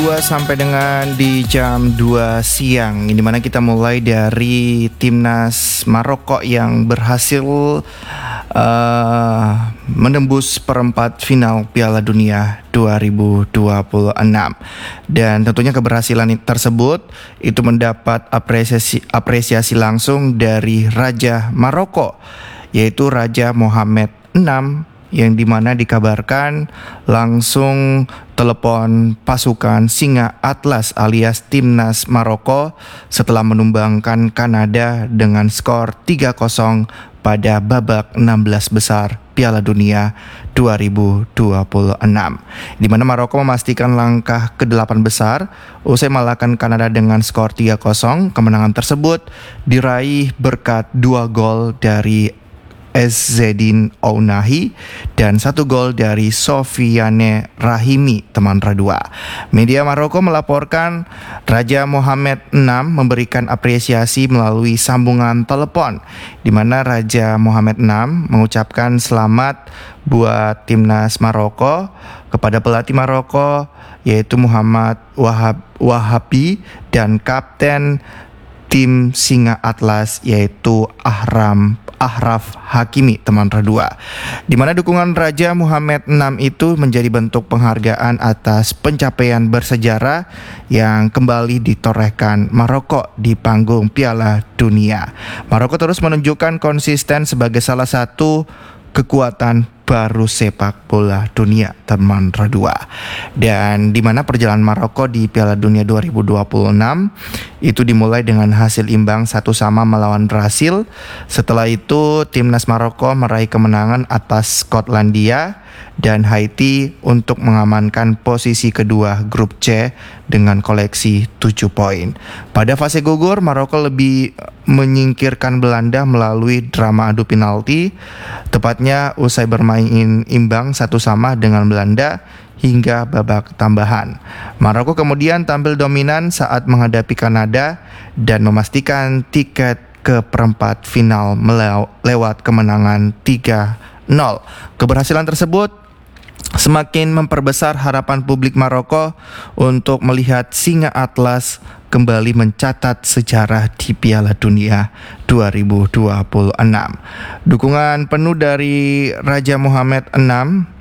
2 sampai dengan di jam 2 siang, di mana kita mulai dari timnas Maroko yang berhasil menembus perempat final Piala Dunia 2026. Dan tentunya keberhasilan tersebut itu mendapat apresiasi langsung dari Raja Maroko, yaitu Raja Mohammed VI, yang dimana dikabarkan langsung telepon pasukan Singa Atlas alias timnas Maroko setelah menumbangkan Kanada dengan skor 3-0 pada babak 16 besar Piala Dunia 2026, di mana Maroko memastikan langkah ke-8 besar usai mengalahkan Kanada dengan skor 3-0. Kemenangan tersebut diraih berkat 2 gol dari Ezzedine Ounahi dan 1 gol dari Sofiane Rahimi, teman Radua. Media Maroko melaporkan Raja Mohammed VI memberikan apresiasi melalui sambungan telepon, di mana Raja Mohammed VI mengucapkan selamat buat timnas Maroko kepada pelatih Maroko yaitu Muhammad Wahabi dan kapten tim Singa Atlas yaitu Achraf Hakimi, teman Radua. Di mana dukungan Raja Mohammed VI itu menjadi bentuk penghargaan atas pencapaian bersejarah yang kembali ditorehkan Maroko di panggung Piala Dunia. Maroko terus menunjukkan konsisten sebagai salah satu kekuatan baru sepak bola dunia, teman Radua. Dan di mana perjalanan Maroko di Piala Dunia 2026 itu dimulai dengan hasil imbang 1-1 melawan Brasil. Setelah itu timnas Maroko meraih kemenangan atas Skotlandia dan Haiti untuk mengamankan posisi kedua grup C dengan koleksi 7 poin. Pada fase gugur, Maroko lebih menyingkirkan Belanda melalui drama adu penalti, tepatnya usai bermain imbang 1-1 dengan Belanda hingga babak tambahan. Maroko kemudian tampil dominan saat menghadapi Kanada dan memastikan tiket ke perempat final lewat kemenangan 3-0. Keberhasilan tersebut semakin memperbesar harapan publik Maroko untuk melihat Singa Atlas kembali mencatat sejarah di Piala Dunia 2026. Dukungan penuh dari Raja Mohammed VI